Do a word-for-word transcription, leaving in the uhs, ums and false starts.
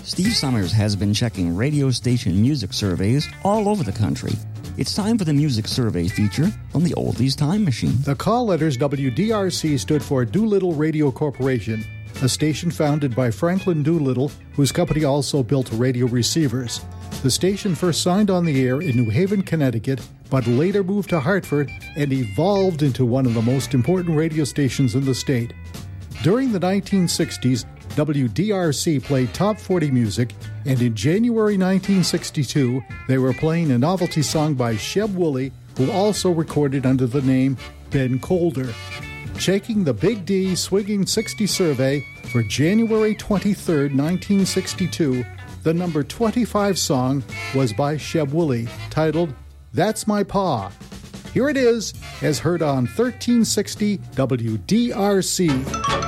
Steve Summers has been checking radio station music surveys all over the country. It's time for the Music Survey feature from the Oldies Time Machine. The call letters W D R C stood for Doolittle Radio Corporation, a station founded by Franklin Doolittle, whose company also built radio receivers. The station first signed on the air in New Haven, Connecticut, but later moved to Hartford and evolved into one of the most important radio stations in the state. During the nineteen sixties, W D R C played top forty music, and in January nineteen sixty-two, they were playing a novelty song by Sheb Wooley, who also recorded under the name Ben Colder. Checking the Big D Swinging sixty survey for January twenty-third, nineteen sixty-two, the number twenty-five song was by Sheb Wooley, titled That's My Pa. Here it is, as heard on thirteen sixty W D R C.